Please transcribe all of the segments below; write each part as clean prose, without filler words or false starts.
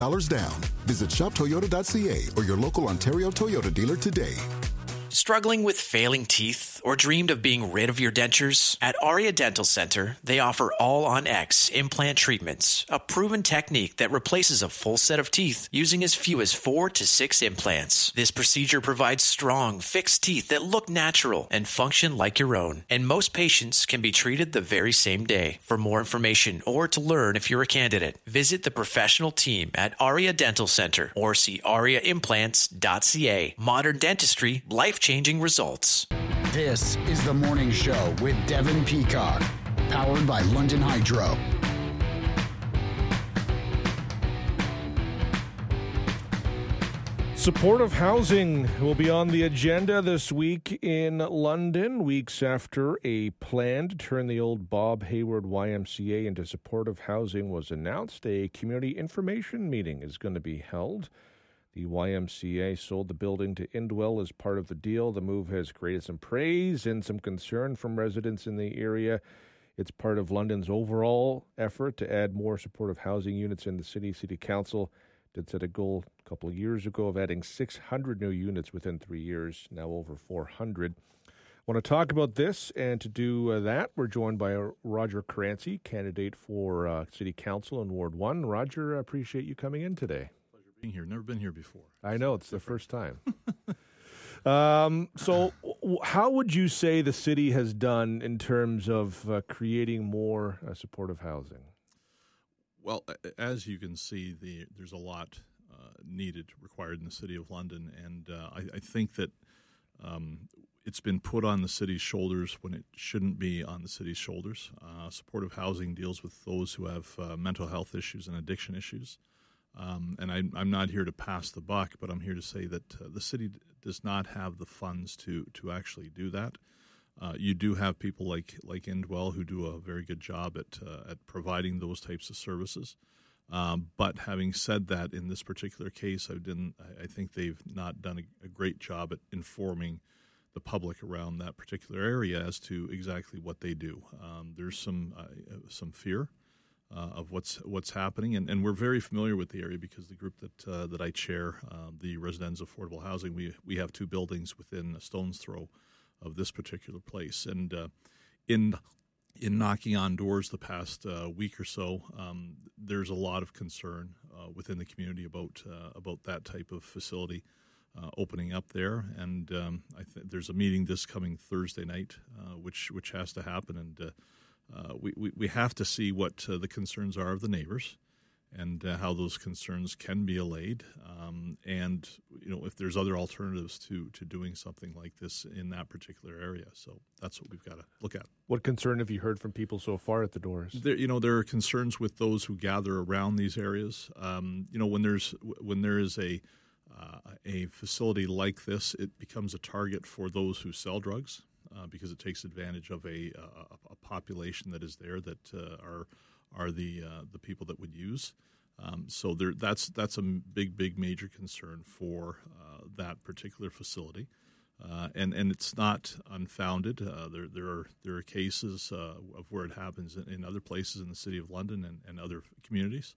down. Visit shoptoyota.ca or your local Ontario Toyota dealer today. Struggling with failing teeth or dreamed of being rid of your dentures? At Aria Dental Center, they offer All-on-X implant treatments, a proven technique that replaces a full set of teeth using as few as 4 to 6 implants. This procedure provides strong, fixed teeth that look natural and function like your own, and most patients can be treated the very same day. For more information or to learn if you're a candidate, visit the professional team at Aria Dental Center or see ariaimplants.ca. Modern dentistry, life-changing results. This is The Morning Show with Devin Peacock, powered by London Hydro. Supportive housing will be on the agenda this week in London, weeks after a plan to turn the old Bob Hayward YMCA into supportive housing was announced. A community information meeting is going to be held. The YMCA sold the building to Indwell as part of the deal. The move has created some praise and some concern from residents in the area. It's part of London's overall effort to add more supportive housing units in the city. City Council did set a goal a couple of years ago of adding 600 new units within 3 years, now over 400. I want to talk about this, and to do that, we're joined by Roger Caranci, candidate for City Council in Ward 1. Roger, I appreciate you coming in today. Being here. Never been here before. I know, it's the first time. So how would you say the city has done in terms of creating more supportive housing? Well, as you can see, there's a lot required in the City of London, and I think that it's been put on the city's shoulders when it shouldn't be on the city's shoulders. Supportive housing deals with those who have mental health issues and addiction issues. And I'm not here to pass the buck, but I'm here to say that the city does not have the funds to actually do that. You do have people like Indwell who do a very good job at providing those types of services. But having said that, in this particular case, I think they've not done a great job at informing the public around that particular area as to exactly what they do. There's some fear of what's happening, and we're very familiar with the area because the group that I chair, the Residential Affordable Housing, we have 2 buildings within a stone's throw of this particular place, and in knocking on doors the past week or so, there's a lot of concern within the community about that type of facility opening up there, and there's a meeting this coming Thursday night, which has to happen, and we have to see what the concerns are of the neighbors and how those concerns can be allayed. And, if there's other alternatives to doing something like this in that particular area. So that's what we've got to look at. What concern have you heard from people so far at the doors? There are concerns with those who gather around these areas. When there is a facility like this, it becomes a target for those who sell drugs. Because it takes advantage of a population that is there that are the people that would use. So that's a big major concern for that particular facility, and it's not unfounded. There are cases of where it happens in other places in the City of London and other communities.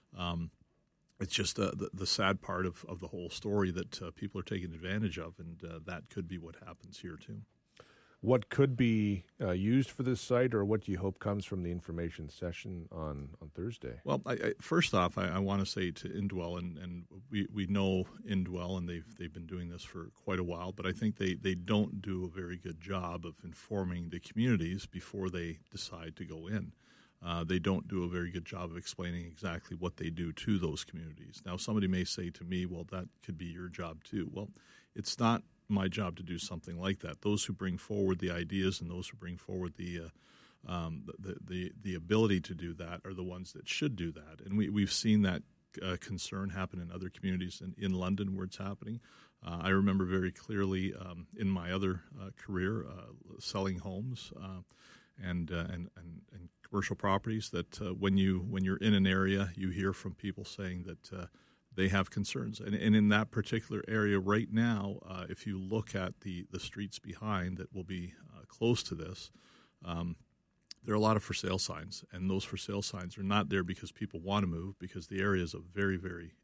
It's just the sad part of the whole story that people are taking advantage of, and that could be what happens here too. What could be used for this site, or what do you hope comes from the information session on Thursday? Well, first off, I want to say to Indwell, and we know Indwell, and they've been doing this for quite a while, but I think they don't do a very good job of informing the communities before they decide to go in. They don't do a very good job of explaining exactly what they do to those communities. Now, somebody may say to me, well, that could be your job too. Well, it's not my job to do something like that. Those who bring forward the ideas and those who bring forward the ability to do that are the ones that should do that. And we've seen that concern happen in other communities in London where it's happening. I remember very clearly in my other career selling homes and commercial properties that when you're in an area, you hear from people saying that they have concerns. And in that particular area right now, if you look at the streets behind that will be close to this, there are a lot of for sale signs, and those for sale signs are not there because people want to move, because the area is a very, very